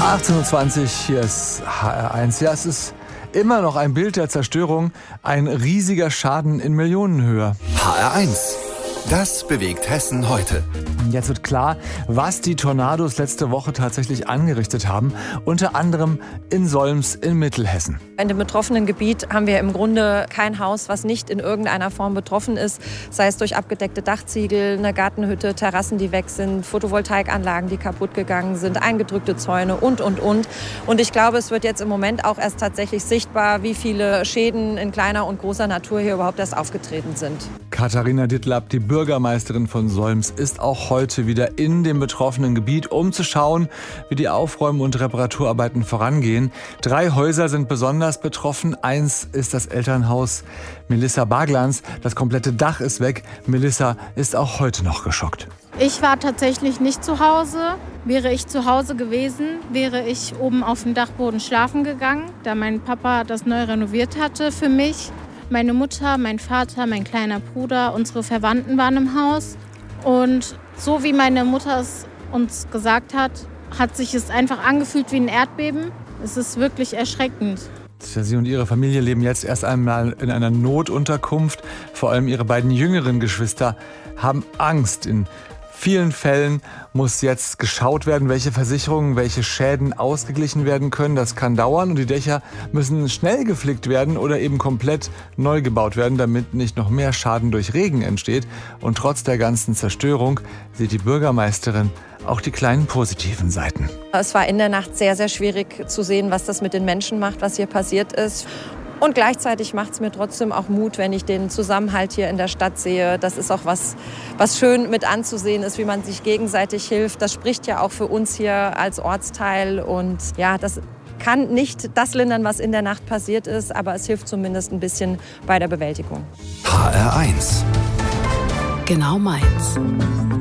18:20 Uhr, hier ist HR1. Ja, es ist immer noch ein Bild der Zerstörung, ein riesiger Schaden in Millionenhöhe. HR1, das bewegt Hessen heute. Jetzt wird klar, was die Tornados letzte Woche tatsächlich angerichtet haben, unter anderem in Solms in Mittelhessen. In dem betroffenen Gebiet haben wir im Grunde kein Haus, was nicht in irgendeiner Form betroffen ist, sei es durch abgedeckte Dachziegel, eine Gartenhütte, Terrassen, die weg sind, Photovoltaikanlagen, die kaputt gegangen sind, eingedrückte Zäune und. Und ich glaube, es wird jetzt im Moment auch erst tatsächlich sichtbar, wie viele Schäden in kleiner und großer Natur hier überhaupt erst aufgetreten sind. Katharina Dittlab, die Bürgermeisterin von Solms, ist auch heute wieder in dem betroffenen Gebiet, um zu schauen, wie die Aufräumen- und Reparaturarbeiten vorangehen. 3 Häuser sind besonders betroffen. Eins ist das Elternhaus Melissa Baglans. Das komplette Dach ist weg. Melissa ist auch heute noch geschockt. Ich war tatsächlich nicht zu Hause. Wäre ich zu Hause gewesen, wäre ich oben auf dem Dachboden schlafen gegangen, da mein Papa das neu renoviert hatte für mich. Meine Mutter, mein Vater, mein kleiner Bruder, unsere Verwandten waren im Haus. Und so wie meine Mutter es uns gesagt hat, hat sich es einfach angefühlt wie ein Erdbeben. Es ist wirklich erschreckend. Sie und ihre Familie leben jetzt erst einmal in einer Notunterkunft. Vor allem ihre beiden jüngeren Geschwister haben Angst. In vielen Fällen muss jetzt geschaut werden, welche Versicherungen, welche Schäden ausgeglichen werden können. Das kann dauern und die Dächer müssen schnell geflickt werden oder eben komplett neu gebaut werden, damit nicht noch mehr Schaden durch Regen entsteht. Und trotz der ganzen Zerstörung sieht die Bürgermeisterin auch die kleinen positiven Seiten. Es war in der Nacht sehr, sehr schwierig zu sehen, was das mit den Menschen macht, was hier passiert ist. Und gleichzeitig macht es mir trotzdem auch Mut, wenn ich den Zusammenhalt hier in der Stadt sehe. Das ist auch was schön mit anzusehen ist, wie man sich gegenseitig hilft. Das spricht ja auch für uns hier als Ortsteil. Und ja, das kann nicht das lindern, was in der Nacht passiert ist, aber es hilft zumindest ein bisschen bei der Bewältigung. HR1. Genau meins.